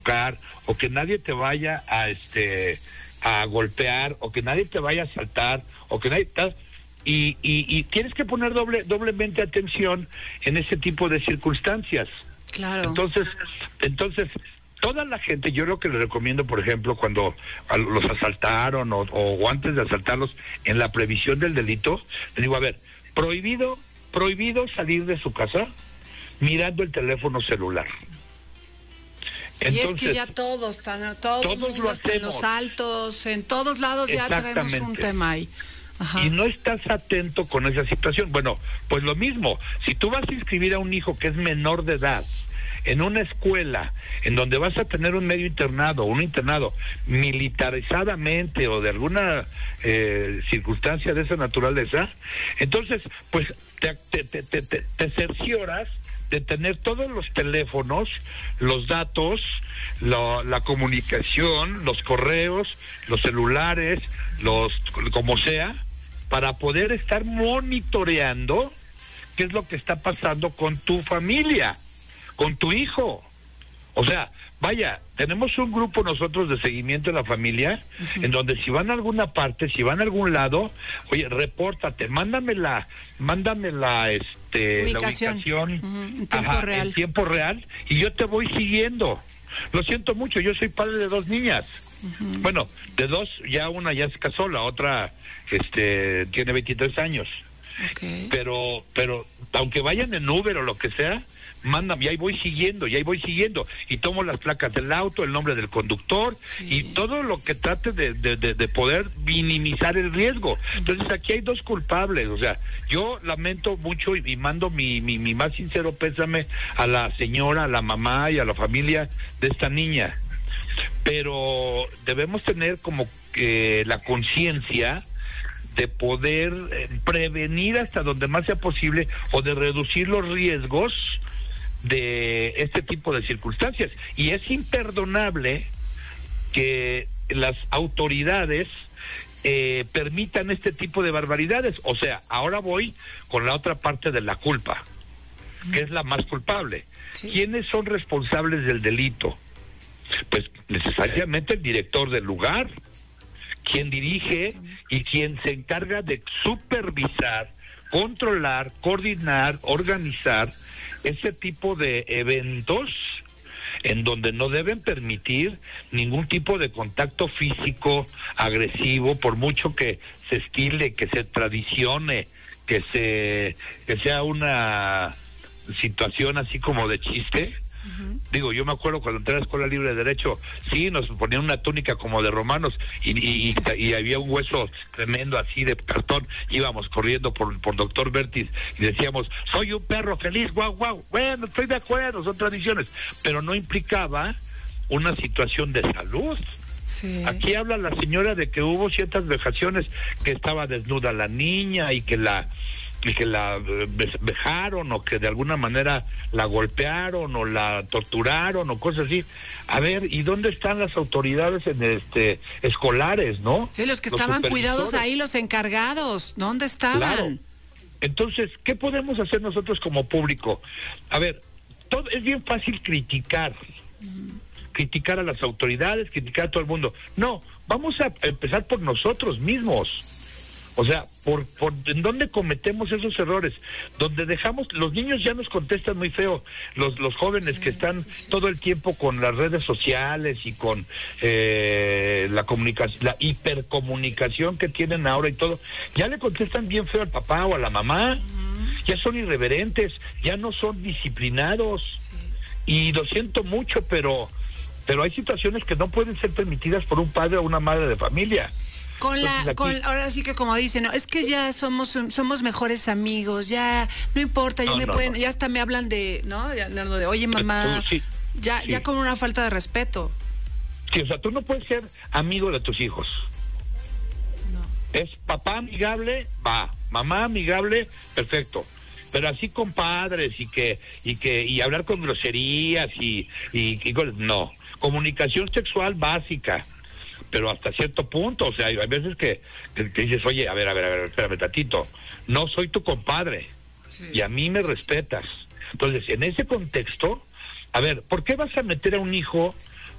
tocar, o que nadie te vaya a golpear, o que nadie te vaya a asaltar, o que nadie y tienes que poner doblemente atención en ese tipo de circunstancias. Claro. Entonces toda la gente, yo lo que les recomiendo, por ejemplo, cuando los asaltaron o antes de asaltarlos, en la previsión del delito, les digo, a ver, prohibido salir de su casa mirando el teléfono celular. Entonces, y es que ya todos lo hacemos. En los altos, en todos lados ya traemos un tema ahí. Ajá. Y no estás atento con esa situación. Bueno, pues lo mismo, si tú vas a inscribir a un hijo que es menor de edad en una escuela en donde vas a tener un medio internado, un internado militarizadamente o de alguna circunstancia de esa naturaleza, entonces pues te cercioras de tener todos los teléfonos, los datos, la comunicación, los correos, los celulares, como sea, para poder estar monitoreando qué es lo que está pasando con tu familia, con tu hijo. O sea, vaya, tenemos un grupo nosotros de seguimiento de la familia, uh-huh, en donde si van a alguna parte, si van a algún lado, oye, repórtate, mándame la ubicación, uh-huh, en tiempo real, y yo te voy siguiendo. Lo siento mucho, yo soy padre de 2 niñas. Uh-huh. Bueno, de 2, ya una ya se casó, la otra tiene 23 años. Okay. Pero aunque vayan en Uber o lo que sea, mándame, y ahí voy siguiendo, y tomo las placas del auto, el nombre del conductor, sí, y todo lo que trate de poder minimizar el riesgo. Entonces aquí hay 2 culpables. O sea, yo lamento mucho y mando mi más sincero pésame a la señora, a la mamá y a la familia de esta niña, pero debemos tener como que la conciencia de poder prevenir hasta donde más sea posible, o de reducir los riesgos de este tipo de circunstancias. Y es imperdonable que las autoridades permitan este tipo de barbaridades. O sea, ahora voy con la otra parte de la culpa, que es la más culpable. Sí. ¿Quiénes son responsables del delito? Pues necesariamente el director del lugar, quien dirige y quien se encarga de supervisar, controlar, coordinar, organizar ese tipo de eventos en donde no deben permitir ningún tipo de contacto físico agresivo, por mucho que se estile, que se tradicione, que sea una situación así como de chiste. Uh-huh. Digo, yo me acuerdo cuando entré a la Escuela Libre de Derecho, sí, nos ponían una túnica como de romanos y había un hueso tremendo así de cartón, íbamos corriendo por Doctor Bertis y decíamos, soy un perro feliz, guau, guau. Bueno, estoy de acuerdo, son tradiciones, pero no implicaba una situación de salud. Sí. Aquí habla la señora de que hubo ciertas vejaciones, que estaba desnuda la niña y que la vejaron, o que de alguna manera la golpearon o la torturaron o cosas así. A ver, ¿y dónde están las autoridades escolares, no? Sí, los que estaban cuidados ahí, los encargados, ¿dónde estaban? Claro. Entonces, ¿qué podemos hacer nosotros como público? A ver, es bien fácil criticar a las autoridades, criticar a todo el mundo. No, vamos a empezar por nosotros mismos. O sea, ¿en dónde cometemos esos errores? Donde dejamos, los niños ya nos contestan muy feo, los jóvenes que están todo el tiempo con las redes sociales y con la comunicación, la hipercomunicación que tienen ahora y todo, ya le contestan bien feo al papá o a la mamá, ya son irreverentes, ya no son disciplinados, y lo siento mucho, pero hay situaciones que no pueden ser permitidas por un padre o una madre de familia. Ahora sí que como dicen, no, es que ya somos mejores amigos, ya no importa, ya ya hasta me hablan de, ¿no? De, oye mamá, ya con una falta de respeto. Sí, o sea, tú no puedes ser amigo de tus hijos. No. Es papá amigable, va, mamá amigable, perfecto. Pero así con padres y hablar con groserías y no. Comunicación sexual básica, pero hasta cierto punto. O sea, hay veces que dices, oye, a ver, espérame tantito, no soy tu compadre, y a mí me respetas. Entonces, en ese contexto, a ver, ¿por qué vas a meter a un hijo